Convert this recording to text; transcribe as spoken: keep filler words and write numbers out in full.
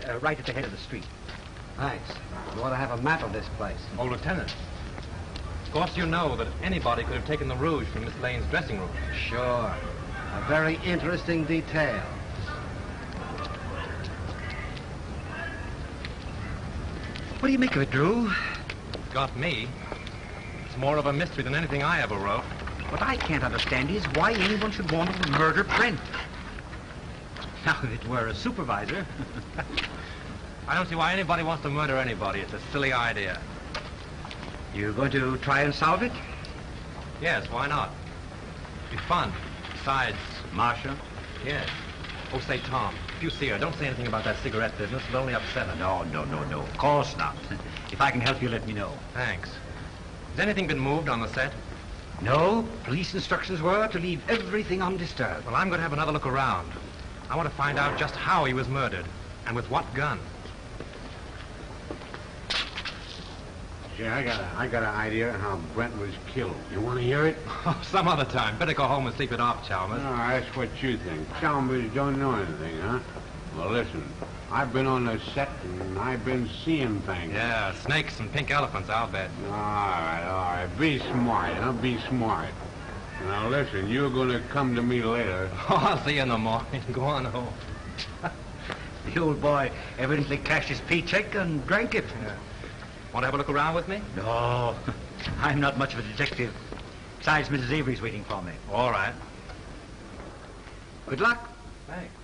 uh, right at the head of the street. Thanks. You ought to have a map of this place. Oh, Lieutenant. Of course you know that anybody could have taken the rouge from Miss Lane's dressing room. Sure. A very interesting detail. What do you make of it, Drew? Got me. It's more of a mystery than anything I ever wrote. What I can't understand is why anyone should want to murder Brent. Now, if it were a supervisor... I don't see why anybody wants to murder anybody. It's a silly idea. You going to try and solve it? Yes, why not? It'd be fun. Besides... Marcia? Yes. Oh, say, Tom, if you see her, don't say anything about that cigarette business. It'll only upset her. No, no, no, no. Of course not. If I can help you, let me know. Thanks. Has anything been moved on the set? No. Police instructions were to leave everything undisturbed. Well, I'm going to have another look around. I want to find out just how he was murdered and with what gun. Yeah, I got a, I got an idea how Brent was killed. You want to hear it? Oh, some other time. Better go home and sleep it off, Chalmers. No, that's what you think. Chalmers don't know anything, huh? Well, listen. I've been on the set and I've been seeing things. Yeah, snakes and pink elephants, I'll bet. All right, all right. Be smart, huh? Be smart. Now, listen, you're going to come to me later. Oh, I'll see you in the morning. Go on home. The old boy evidently cashed his paycheck and drank it. Yeah. Want to have a look around with me? No, I'm not much of a detective. Besides, Missus Avery's waiting for me. All right. Good luck. Thanks.